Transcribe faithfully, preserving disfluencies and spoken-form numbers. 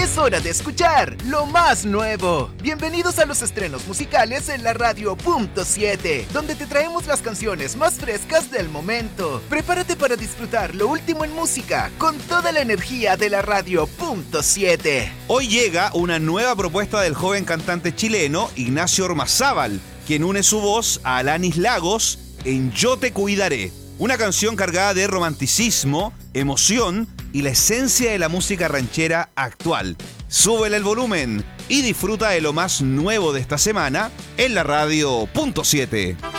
Es hora de escuchar lo más nuevo. Bienvenidos a los estrenos musicales en la Radio Punto siete, donde te traemos las canciones más frescas del momento. Prepárate para disfrutar lo último en música con toda la energía de la Radio Punto siete. Hoy llega una nueva propuesta del joven cantante chileno Ignacio Ormazábal, quien une su voz a Alanis Lagos en Yo te cuidaré. Una canción cargada de romanticismo, emoción y la esencia de la música ranchera actual. Súbele el volumen y disfruta de lo más nuevo de esta semana en la Radio Punto siete.